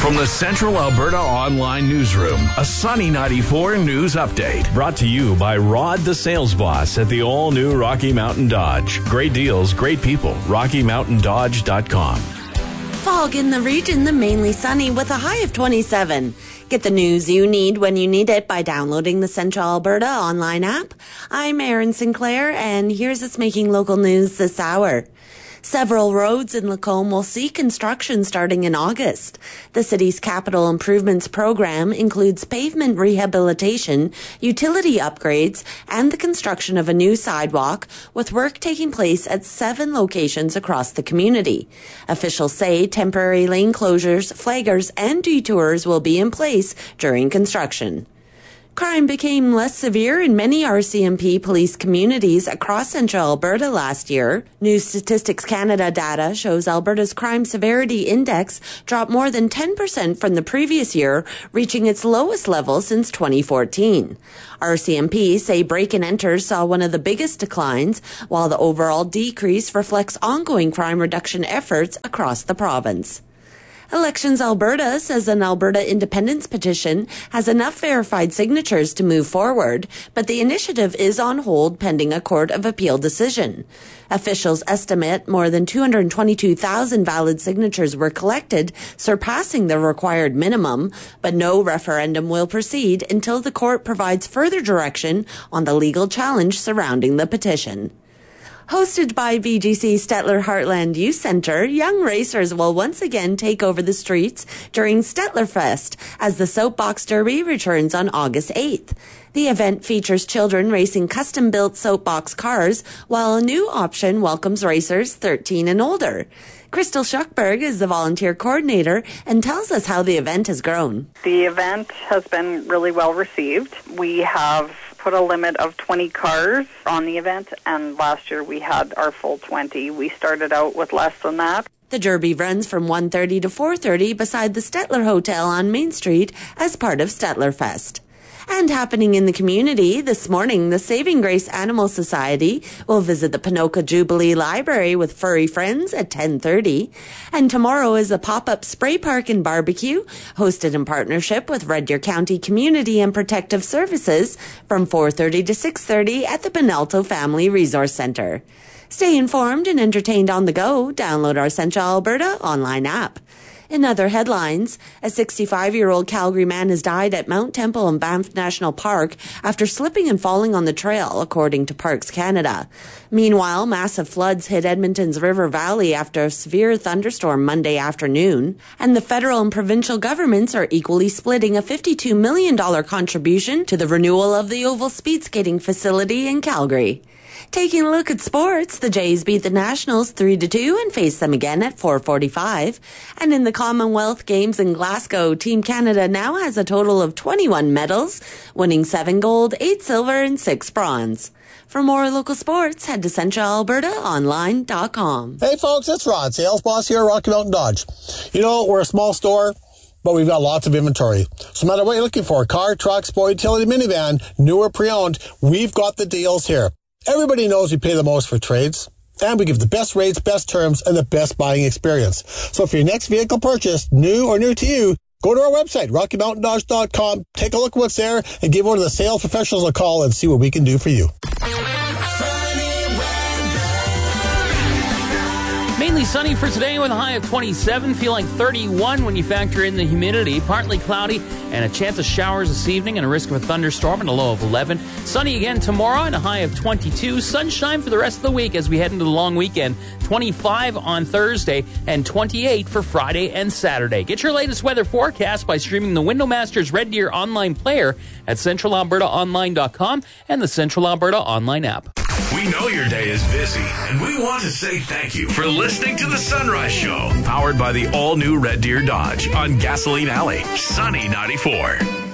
From the Central Alberta Online Newsroom, a Sunny 94 news update. Brought to you by Rod the Sales Boss at the all-new Rocky Mountain Dodge. Great deals, great people. RockyMountainDodge.com. Fog in the region, the mainly sunny with a high of 27. Get the news you need when you need it by downloading the Central Alberta Online app. I'm Erin Sinclair, and here's what's making local news this hour. Several roads in Lacombe will see construction starting in August. The city's capital improvements program includes pavement rehabilitation, utility upgrades, and the construction of a new sidewalk, with work taking place at 7 locations across the community. Officials say temporary lane closures, flaggers, and detours will be in place during construction. Crime became less severe in many RCMP police communities across central Alberta last year. New Statistics Canada data shows Alberta's crime severity index dropped more than 10% from the previous year, reaching its lowest level since 2014. RCMP say break-and-enters saw one of the biggest declines, while the overall decrease reflects ongoing crime reduction efforts across the province. Elections Alberta says an Alberta independence petition has enough verified signatures to move forward, but the initiative is on hold pending a Court of Appeal decision. Officials estimate more than 222,000 valid signatures were collected, surpassing the required minimum, but no referendum will proceed until the court provides further direction on the legal challenge surrounding the petition. Hosted by BGC Stettler Heartland Youth Centre, young racers will once again take over the streets during Stettler Fest as the Soapbox Derby returns on August 8th. The event features children racing custom-built soapbox cars, while a new option welcomes racers 13 and older. Crystal Schuckberg is the volunteer coordinator and tells us how the event has grown. The event has been really well received. We have put a limit of 20 cars on the event, and last year we had our full 20. We started out with less than that. The Derby runs from 1:30 to 4:30 beside the Stettler Hotel on Main Street as part of Stettler Fest. And happening in the community, this morning, the Saving Grace Animal Society will visit the Ponoka Jubilee Library with furry friends at 10:30. And tomorrow is a pop-up spray park and barbecue, hosted in partnership with Red Deer County Community and Protective Services from 4:30 to 6:30 at the Benalto Family Resource Centre. Stay informed and entertained on the go. Download our Central Alberta online app. In other headlines, a 65-year-old Calgary man has died at Mount Temple and Banff National Park after slipping and falling on the trail, according to Parks Canada. Meanwhile, massive floods hit Edmonton's River Valley after a severe thunderstorm Monday afternoon, and the federal and provincial governments are equally splitting a $52 million contribution to the renewal of the Oval Speed Skating Facility in Calgary. Taking a look at sports, the Jays beat the Nationals 3-2 and face them again at 4:45. And in the Commonwealth Games in Glasgow, Team Canada now has a total of 21 medals, winning 7 gold, 8 silver, and 6 bronze. For more local sports, head to CentralAlbertaOnline.com. Hey folks, it's Rod, sales boss here at Rocky Mountain Dodge. You know, we're a small store, but we've got lots of inventory. So no matter what you're looking for, car, truck, sport, utility, minivan, new or pre-owned, we've got the deals here. Everybody knows we pay the most for trades, and we give the best rates, best terms, and the best buying experience. So for your next vehicle purchase, new or new to you, go to our website, RockyMountainDodge.com, take a look at what's there, and give one of the sales professionals a call and see what we can do for you. Mainly sunny for today with a high of 27, feeling 31 when you factor in the humidity. Partly cloudy and a chance of showers this evening and a risk of a thunderstorm and a low of 11. Sunny again tomorrow and a high of 22. Sunshine for the rest of the week as we head into the long weekend. 25 on Thursday and 28 for Friday and Saturday. Get your latest weather forecast by streaming the Windowmasters Red Deer online player at CentralAlbertaOnline.com and the Central Alberta online app. We know your day is busy, and we want to say thank you for listening to The Sunrise Show, powered by the all-new Red Deer Dodge on Gasoline Alley, Sunny 94.